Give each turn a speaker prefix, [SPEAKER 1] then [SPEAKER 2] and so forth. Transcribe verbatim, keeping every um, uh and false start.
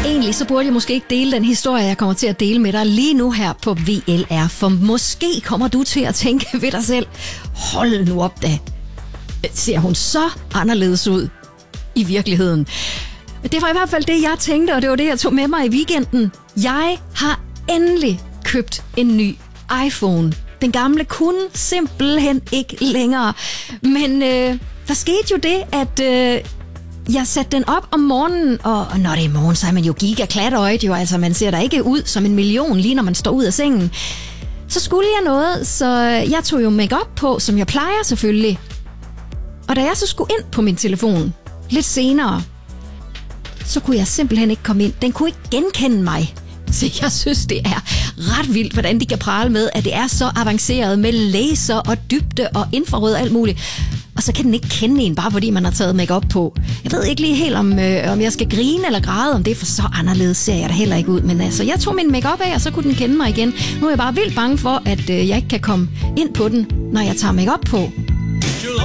[SPEAKER 1] Egentlig så burde jeg måske ikke dele den historie, jeg kommer til at dele med dig lige nu her på V L R. For måske kommer du til at tænke ved dig selv, hold nu op da. Ser hun så anderledes ud i virkeligheden? Det var i hvert fald det, jeg tænkte, og det var det, jeg tog med mig i weekenden. Jeg har endelig købt en ny iPhone. Den gamle kunne simpelthen ikke længere. Men øh, der skete jo det, at øh, jeg satte den op om morgenen, og når det er morgen, så er man jo giga-klatøjet jo. Altså, man ser der ikke ud som en million, lige når man står ud af sengen. Så skulle jeg noget, så jeg tog jo make-up på, som jeg plejer selvfølgelig. Og da jeg så skulle ind på min telefon lidt senere, så kunne jeg simpelthen ikke komme ind. Den kunne ikke genkende mig. Så jeg synes, det er ret vildt, hvordan de kan prale med, at det er så avanceret med laser og dybde og infrarød og alt muligt. Og så kan den ikke kende en, bare fordi man har taget make-up på. Jeg ved ikke lige helt, om, øh, om jeg skal grine eller græde om det, for så anderledes ser jeg da heller ikke ud. Men altså, jeg tog min make-up af, og så kunne den kende mig igen. Nu er jeg bare vildt bange for, at øh, jeg ikke kan komme ind på den, når jeg tager make-up på.